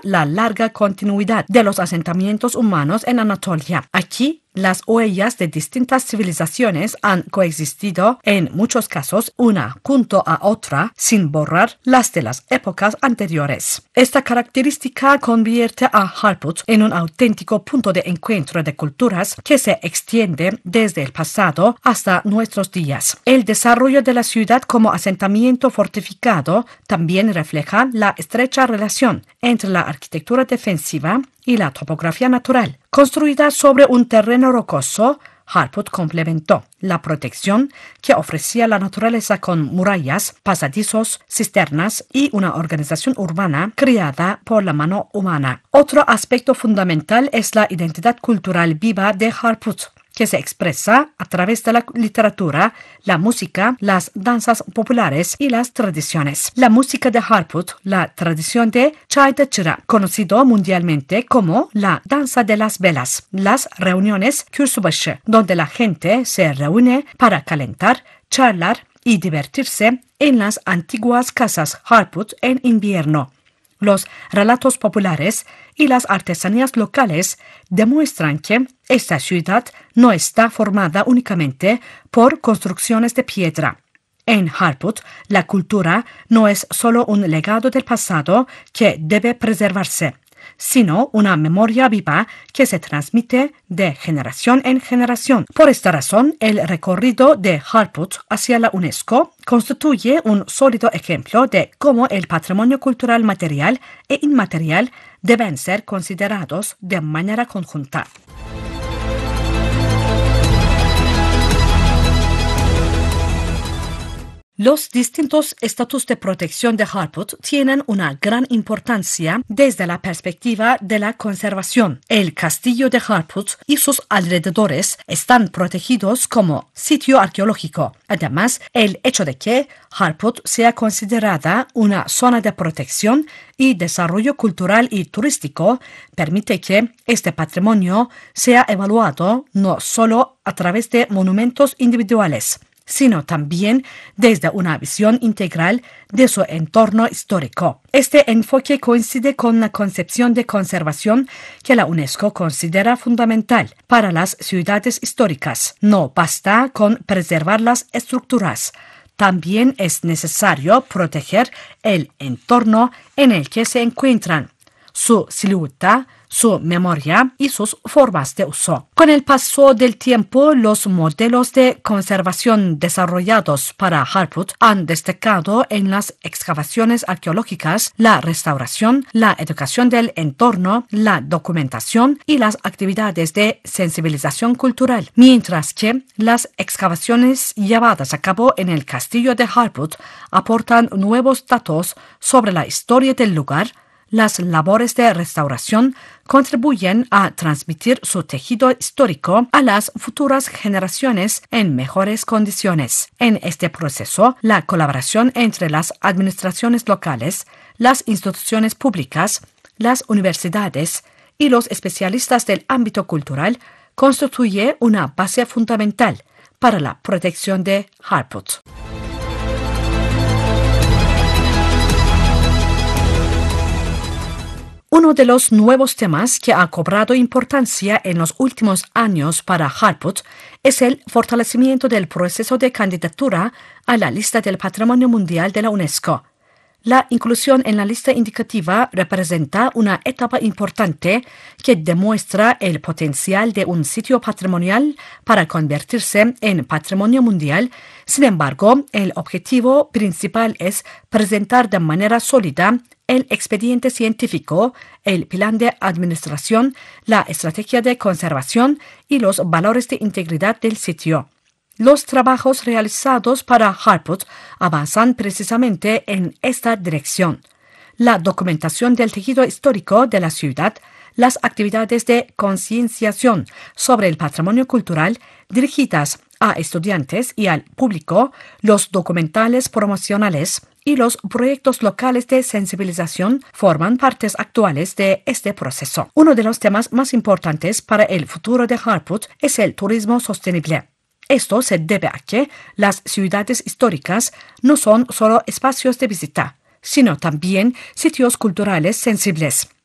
la larga continuidad de los asentamientos humanos en Anatolia. Aquí, las huellas de distintas civilizaciones han coexistido, en muchos casos, una junto a otra, sin borrar las de las épocas anteriores. Esta característica convierte a Harput en un auténtico punto de encuentro de culturas que se extiende desde el pasado hasta nuestros días. El desarrollo de la ciudad como asentamiento fortificado también refleja la estrecha relación entre la arquitectura defensiva y la topografía natural. Construida sobre un terreno rocoso, Harput complementó la protección que ofrecía la naturaleza con murallas, pasadizos, cisternas y una organización urbana creada por la mano humana. Otro aspecto fundamental es la identidad cultural viva de Harput, que se expresa a través de la literatura, la música, las danzas populares y las tradiciones. La música de Harput, la tradición de Çayda Çıra, conocido mundialmente como la danza de las velas, las reuniones Kürsübaşı, donde la gente se reúne para calentar, charlar y divertirse en las antiguas casas Harput en invierno. Los relatos populares y las artesanías locales demuestran que esta ciudad no está formada únicamente por construcciones de piedra. En Harput, la cultura no es solo un legado del pasado que debe preservarse, sino una memoria viva que se transmite de generación en generación. Por esta razón, el recorrido de Harput hacia la UNESCO constituye un sólido ejemplo de cómo el patrimonio cultural material e inmaterial deben ser considerados de manera conjunta. Los distintos estatus de protección de Harput tienen una gran importancia desde la perspectiva de la conservación. El castillo de Harput y sus alrededores están protegidos como sitio arqueológico. Además, el hecho de que Harput sea considerada una zona de protección y desarrollo cultural y turístico permite que este patrimonio sea evaluado no solo a través de monumentos individuales, sino también desde una visión integral de su entorno histórico. Este enfoque coincide con la concepción de conservación que la UNESCO considera fundamental para las ciudades históricas. No basta con preservar las estructuras. También es necesario proteger el entorno en el que se encuentran, su silueta, su memoria y sus formas de uso. Con el paso del tiempo, los modelos de conservación desarrollados para Harput han destacado en las excavaciones arqueológicas, la restauración, la educación del entorno, la documentación y las actividades de sensibilización cultural, mientras que las excavaciones llevadas a cabo en el castillo de Harput aportan nuevos datos sobre la historia del lugar. Las labores de restauración contribuyen a transmitir su tejido histórico a las futuras generaciones en mejores condiciones. En este proceso, la colaboración entre las administraciones locales, las instituciones públicas, las universidades y los especialistas del ámbito cultural constituye una base fundamental para la protección de Harput. Uno de los nuevos temas que ha cobrado importancia en los últimos años para Harput es el fortalecimiento del proceso de candidatura a la lista del Patrimonio Mundial de la UNESCO. La inclusión en la lista indicativa representa una etapa importante que demuestra el potencial de un sitio patrimonial para convertirse en patrimonio mundial. Sin embargo, el objetivo principal es presentar de manera sólida el expediente científico, el plan de administración, la estrategia de conservación y los valores de integridad del sitio. Los trabajos realizados para Harput avanzan precisamente en esta dirección. La documentación del tejido histórico de la ciudad, las actividades de concienciación sobre el patrimonio cultural dirigidas a estudiantes y al público, los documentales promocionales y los proyectos locales de sensibilización forman partes actuales de este proceso. Uno de los temas más importantes para el futuro de Harput es el turismo sostenible. Esto se debe a que las ciudades históricas no son solo espacios de visita, sino también sitios culturales sensibles.